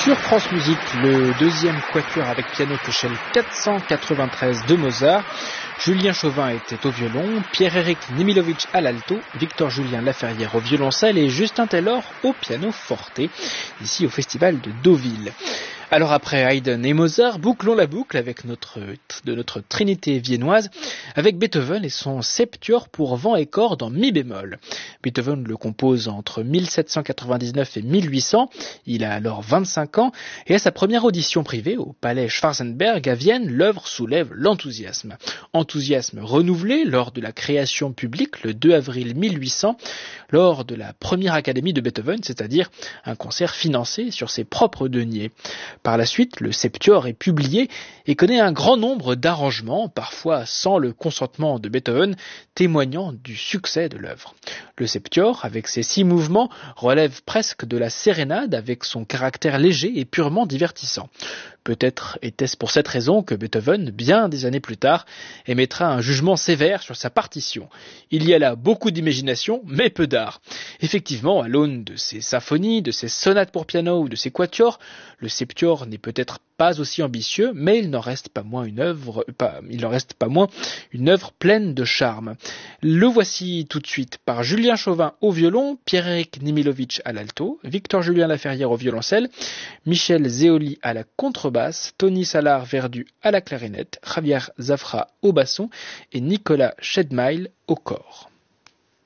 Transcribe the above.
Sur France Musique, le deuxième quatuor avec piano Köchel 493 de Mozart. Julien Chauvin était au violon, Pierre-Éric Nemilovitch à l'alto, Victor-Julien Laferrière au violoncelle et Justin Taylor au piano forte, ici au festival de Deauville. Alors après Haydn et Mozart, bouclons la boucle avec notre trinité viennoise, avec Beethoven et son septuor pour vent et cordes en mi bémol. Beethoven le compose entre 1799 et 1800, il a alors 25 ans, et à sa première audition privée au palais Schwarzenberg à Vienne, l'œuvre soulève l'enthousiasme. Enthousiasme renouvelé lors de la création publique le 2 avril 1800, lors de la première académie de Beethoven, c'est-à-dire un concert financé sur ses propres deniers. Par la suite, le septuor est publié et connaît un grand nombre d'arrangements, parfois sans le consentement de Beethoven, témoignant du succès de l'œuvre. Le septuor, avec ses 6 mouvements, relève presque de la sérénade avec son caractère léger et purement divertissant. Peut-être était-ce pour cette raison que Beethoven, bien des années plus tard, émettra un jugement sévère sur sa partition. Il y a là beaucoup d'imagination, mais peu d'art. Effectivement, à l'aune de ses symphonies, de ses sonates pour piano ou de ses quatuors, le septuor n'est peut-être pas aussi ambitieux, mais il n'en reste pas moins une œuvre pleine de charme. Le voici tout de suite par Julien Chauvin au violon, Pierre-Éric Nemilovitch à l'alto, Victor-Julien Laferrière au violoncelle, Michel Zéoli à la contrebasse, Tony Salard-Verdu à la clarinette, Javier Zafra au basson et Nicolas Schedmail au cor.